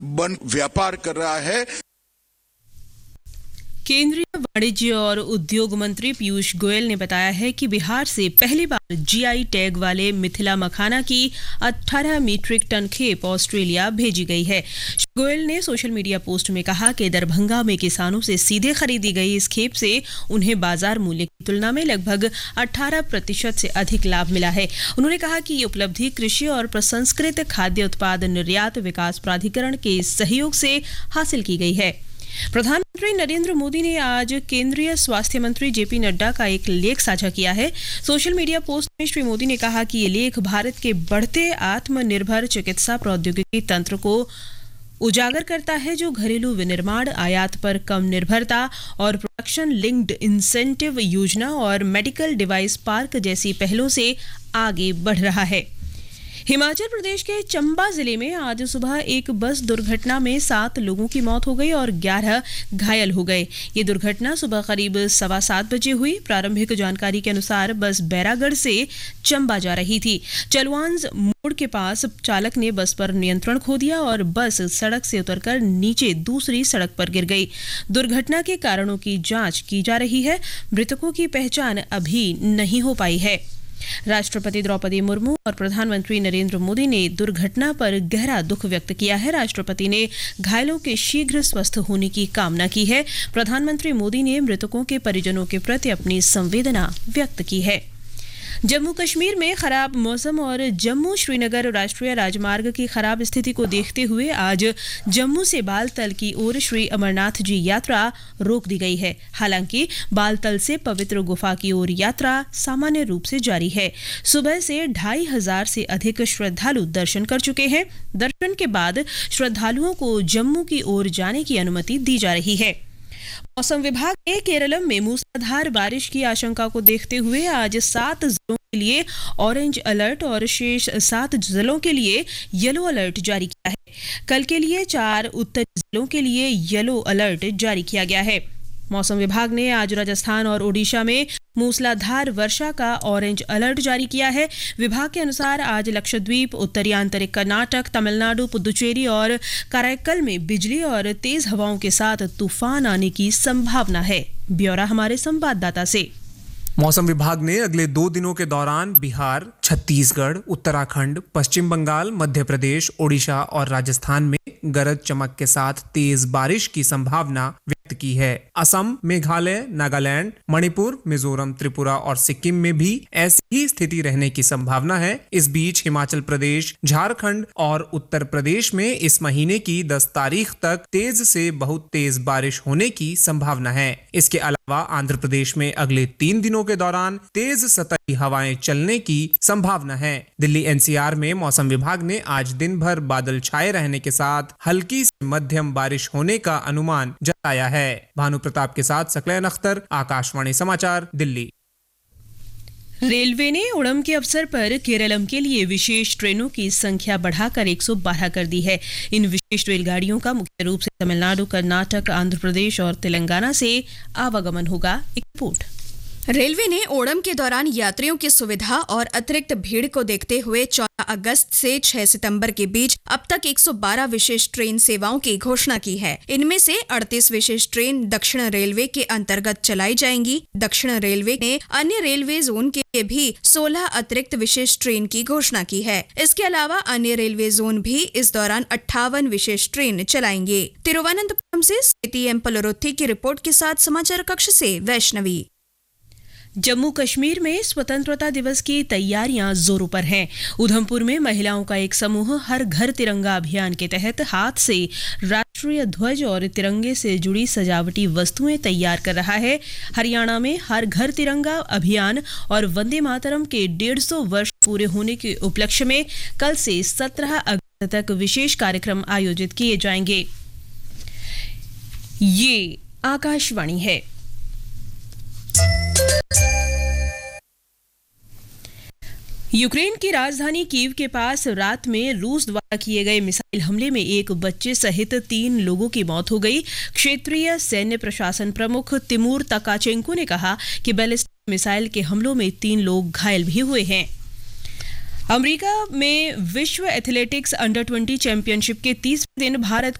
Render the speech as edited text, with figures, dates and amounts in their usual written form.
One व्यापार कर रहा है। केंद्रीय वाणिज्य और उद्योग मंत्री पीयूष गोयल ने बताया है कि बिहार से पहली बार जीआई टैग वाले मिथिला मखाना की 18 मीट्रिक टन खेप ऑस्ट्रेलिया भेजी गई है। श्री गोयल ने सोशल मीडिया पोस्ट में कहा कि दरभंगा में किसानों से सीधे खरीदी गई इस खेप से उन्हें बाजार मूल्य की तुलना में लगभग 18% से अधिक लाभ मिला है। उन्होंने कहा कि ये उपलब्धि कृषि और प्रसंस्कृत खाद्य उत्पाद निर्यात विकास प्राधिकरण के सहयोग से हासिल की गई है। प्रधानमंत्री नरेंद्र मोदी ने आज केंद्रीय स्वास्थ्य मंत्री जेपी नड्डा का एक लेख साझा किया है। सोशल मीडिया पोस्ट में श्री मोदी ने कहा कि ये लेख भारत के बढ़ते आत्मनिर्भर चिकित्सा प्रौद्योगिकी तंत्र को उजागर करता है, जो घरेलू विनिर्माण, आयात पर कम निर्भरता और प्रोडक्शन लिंक्ड इंसेंटिव योजना और मेडिकल डिवाइस पार्क जैसी पहलों से आगे बढ़ रहा है। हिमाचल प्रदेश के चंबा जिले में आज सुबह एक बस दुर्घटना में 7 लोगों की मौत हो गई और 11 घायल हो गए। ये दुर्घटना सुबह करीब 7:15 बजे हुई। प्रारंभिक जानकारी के अनुसार बस बैरागढ़ से चंबा जा रही थी। चलवांज मोड़ के पास चालक ने बस पर नियंत्रण खो दिया और बस सड़क से उतरकर नीचे दूसरी सड़क पर गिर गई। दुर्घटना के कारणों की जांच की जा रही है। मृतकों की पहचान अभी नहीं हो पाई है। राष्ट्रपति द्रौपदी मुर्मू और प्रधानमंत्री नरेंद्र मोदी ने दुर्घटना पर गहरा दुख व्यक्त किया है। राष्ट्रपति ने घायलों के शीघ्र स्वस्थ होने की कामना की है। प्रधानमंत्री मोदी ने मृतकों के परिजनों के प्रति अपनी संवेदना व्यक्त की है। जम्मू कश्मीर में खराब मौसम और जम्मू श्रीनगर राष्ट्रीय राजमार्ग की खराब स्थिति को देखते हुए आज जम्मू से बालतल की ओर श्री अमरनाथ जी यात्रा रोक दी गई है। हालांकि बालतल से पवित्र गुफा की ओर यात्रा सामान्य रूप से जारी है। सुबह से 2500 से अधिक श्रद्धालु दर्शन कर चुके हैं। दर्शन के बाद श्रद्धालुओं को जम्मू की ओर जाने की अनुमति दी जा रही है। मौसम विभाग ने केरलम में मूसलाधार बारिश की आशंका को देखते हुए आज 7 जिलों के लिए ऑरेंज अलर्ट और शेष 7 जिलों के लिए येलो अलर्ट जारी किया है। कल के लिए 4 उत्तरी जिलों के लिए येलो अलर्ट जारी किया गया है। मौसम विभाग ने आज राजस्थान और ओडिशा में मूसलाधार वर्षा का ऑरेंज अलर्ट जारी किया है। विभाग के अनुसार आज लक्षद्वीप, उत्तरी आंतरिक कर्नाटक, तमिलनाडु, पुदुचेरी और कराईकल में बिजली और तेज हवाओं के साथ तूफान आने की संभावना है। ब्यौरा हमारे संवाददाता से। मौसम विभाग ने अगले 2 दिनों के दौरान बिहार, छत्तीसगढ़, उत्तराखंड, पश्चिम बंगाल, मध्य प्रदेश, ओडिशा और राजस्थान में गरज चमक के साथ तेज बारिश की संभावना व्यक्त की है। असम, मेघालय, नागालैंड, मणिपुर, मिजोरम, त्रिपुरा और सिक्किम में भी ऐसी ही स्थिति रहने की संभावना है। इस बीच हिमाचल प्रदेश, झारखंड और उत्तर प्रदेश में इस महीने की 10 तारीख तक तेज से बहुत तेज बारिश होने की संभावना है। इसके अलावा आंध्र प्रदेश में अगले 3 दिनों के दौरान तेज सतही हवाएं चलने की संभावना है। दिल्ली एनसीआर में मौसम विभाग ने आज दिन भर बादल छाए रहने के साथ हल्की से मध्यम बारिश होने का अनुमान जताया है। भानु प्रताप के साथ सकलैन अख्तर, आकाशवाणी समाचार, दिल्ली। रेलवे ने ओणम के अवसर पर केरलम के लिए विशेष ट्रेनों की संख्या बढ़ाकर 112 कर दी है। इन विशेष रेलगाड़ियों का मुख्य रूप से तमिलनाडु, कर्नाटक, आंध्र प्रदेश और तेलंगाना से आवागमन होगा। एक रिपोर्ट। रेलवे ने ओणम के दौरान यात्रियों की सुविधा और अतिरिक्त भीड़ को देखते हुए 14 अगस्त से 6 सितंबर के बीच अब तक 112 विशेष ट्रेन सेवाओं की घोषणा की है। इनमें से 38 विशेष ट्रेन दक्षिण रेलवे के अंतर्गत चलाई जाएंगी। दक्षिण रेलवे ने अन्य रेलवे जोन के लिए भी 16 अतिरिक्त विशेष ट्रेन की घोषणा की है। इसके अलावा अन्य रेलवे जोन भी इस दौरान 58 विशेष ट्रेन चलाएंगे। तिरुवनंतपुरम से सीटीएम पलोरुत्थी की रिपोर्ट के साथ समाचार कक्ष से वैष्णवी। जम्मू कश्मीर में स्वतंत्रता दिवस की तैयारियां जोरों पर हैं। उधमपुर में महिलाओं का एक समूह हर घर तिरंगा अभियान के तहत हाथ से राष्ट्रीय ध्वज और तिरंगे से जुड़ी सजावटी वस्तुएं तैयार कर रहा है। हरियाणा में हर घर तिरंगा अभियान और वंदे मातरम के 150 वर्ष पूरे होने के उपलक्ष्य में कल से 17 अगस्त तक विशेष कार्यक्रम आयोजित किए जाएंगे। ये आकाशवाणी है। यूक्रेन की राजधानी कीव के पास रात में रूस द्वारा किए गए मिसाइल हमले में एक बच्चे सहित 3 लोगों की मौत हो गई। क्षेत्रीय सैन्य प्रशासन प्रमुख तिमूर तकाचेंको ने कहा कि बैलिस्टिक मिसाइल के हमलों में 3 लोग घायल भी हुए हैं। अमेरिका में विश्व एथलेटिक्स अंडर 20 चैंपियनशिप के तीसरे दिन भारत